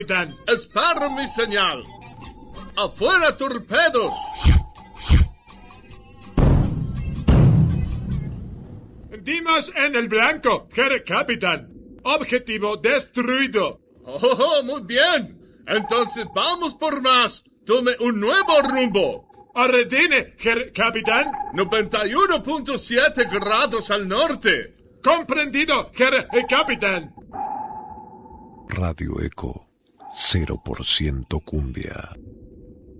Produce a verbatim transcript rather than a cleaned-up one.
capitán. Espera mi señal. ¡Afuera, torpedos! Dimos en el blanco, Herr Capitán. Objetivo destruido. ¡Oh, muy bien! Entonces vamos por más. Tome un nuevo rumbo. Ordene, Herr Capitán. noventa y uno punto siete grados al norte. Comprendido, Herr Capitán. Radio Eco, cero por ciento cumbia.